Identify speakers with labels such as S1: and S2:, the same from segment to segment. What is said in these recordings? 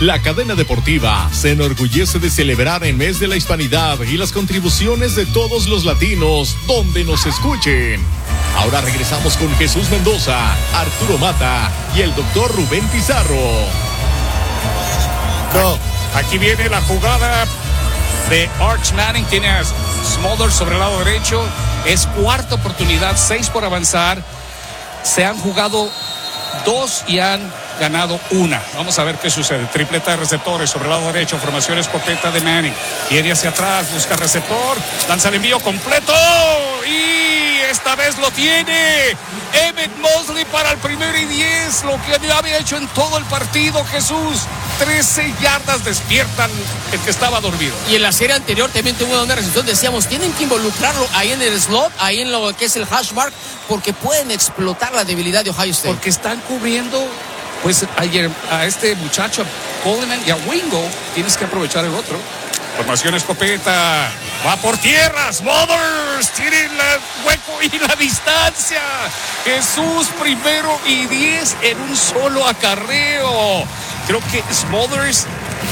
S1: La cadena deportiva se enorgullece de celebrar el mes de la hispanidad y las contribuciones de todos los latinos donde nos escuchen. Ahora regresamos con Jesús Mendoza, Arturo Mata y el doctor Rubén Pizarro.
S2: Aquí viene la jugada de Arch Manning. Tiene a Smothers sobre el lado derecho. Es cuarta oportunidad, 6 por avanzar. Se han jugado 2 y han ganado 1. Vamos a ver qué sucede. Tripleta de receptores sobre el lado derecho. Formación escopeta de Manning. Viene hacia atrás, busca receptor. Lanza el envío completo. Y esta vez lo tiene Emmett Mosley para el 1-y-10. Lo que había hecho en todo el partido, Jesús. 13 yardas, despiertan el que estaba dormido.
S3: Y en la serie anterior también tuvo una recepción. Decíamos, tienen que involucrarlo ahí en el slot, ahí en lo que es el hash mark, porque pueden explotar la debilidad de Ohio State.
S2: Porque están cubriendo, pues, a este muchacho, a Coleman y a Wingo. Tienes que aprovechar el otro. Formación escopeta. Va por tierra. Smothers tiene el hueco y la distancia. Jesús, 1-y-10 en un solo acarreo. Creo que Smothers.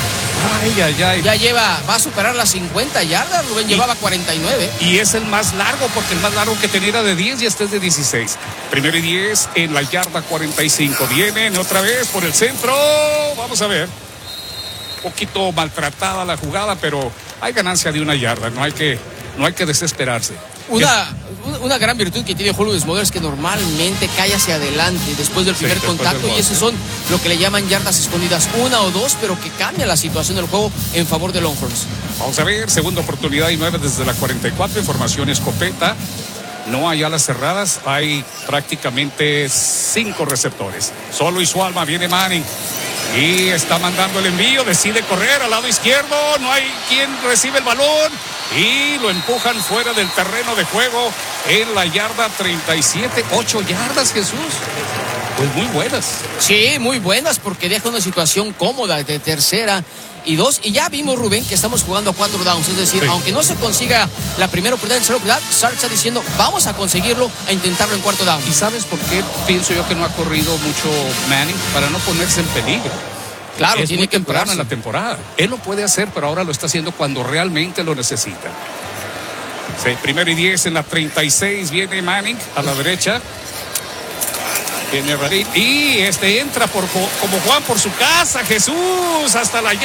S3: Va a superar las 50 yardas. Rubén llevaba 49.
S2: Y es el más largo, porque el más largo que tenía era de 10 y este es de 16. 1-y-10 en la yarda 45. Vienen otra vez por el centro. Vamos a ver. Un poquito maltratada la jugada, pero hay ganancia de 1 yarda. No hay que desesperarse.
S3: Una gran virtud que tiene Julio Smothers es que normalmente cae hacia adelante después del primer contacto, y esos son lo que le llaman yardas escondidas, 1 o 2, pero que cambia la situación del juego en favor de Longhorns.
S2: Vamos a ver, segunda oportunidad y 9 desde la 44 en formación escopeta. No hay alas cerradas, hay prácticamente 5 receptores. Solo y su alma, viene Manning. Y está mandando el envío, decide correr al lado izquierdo, no hay quien recibe el balón y lo empujan fuera del terreno de juego en la yarda 37. 8 yardas, Jesús. Pues muy buenas.
S3: Sí, muy buenas, porque deja una situación cómoda de 3ª y 2. Y ya vimos, Rubén, que estamos jugando a 4 downs. Es decir, aunque no se consiga la primera oportunidad, Sark está diciendo, vamos a conseguirlo, a intentarlo en 4º down.
S2: ¿Y sabes por qué pienso yo que no ha corrido mucho Manning? Para no ponerse en peligro.
S3: Claro,
S2: es
S3: tiene
S2: muy
S3: que
S2: temprano en la temporada. Él lo puede hacer, pero ahora lo está haciendo cuando realmente lo necesita. Sí, 1-y-10 en la 36. Viene Manning a la derecha. Viene Radin. Y entra como Juan por su casa, Jesús, hasta la